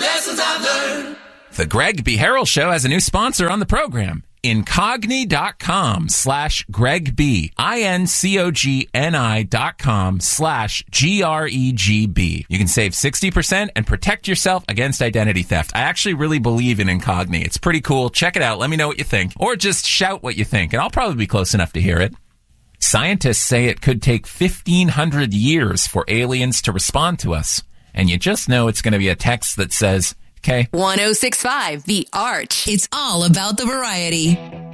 lessons I've learned. The Greg B. Harrell Show has a new sponsor on the program. Incogni.com/Greg B. INCOGNI.com/GREGB. You can save 60% and protect yourself against identity theft. I actually really believe in Incogni. It's pretty cool. Check it out. Let me know what you think. Or just shout what you think, and I'll probably be close enough to hear it. Scientists say it could take 1,500 years for aliens to respond to us. And you just know it's going to be a text that says, okay. 106.5 The Arch. It's all about the variety.